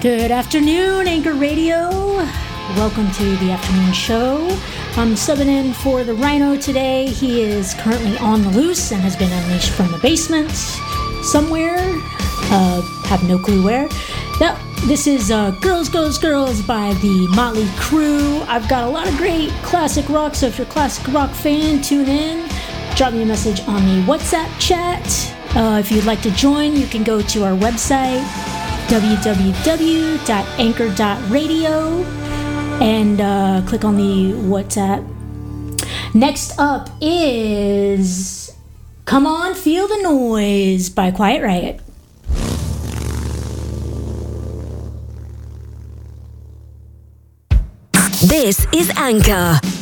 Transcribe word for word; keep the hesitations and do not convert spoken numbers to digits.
Good afternoon, Anchor Radio. Welcome to the afternoon show. I'm subbing in for the Rhino today. He is currently on the loose and has been unleashed from the basement somewhere. Uh, have no clue where. Now, this is uh, Girls, Girls, Girls by the Motley Crue. I've got a lot of great classic rock, so if you're a classic rock fan, tune in. Drop me a message on the WhatsApp chat. Uh, if you'd like to join, you can go to our website, w w w dot anchor dot radio, and uh, click on the WhatsApp. Next up is Come On Feel the Noise by Quiet Riot. This is Anchor,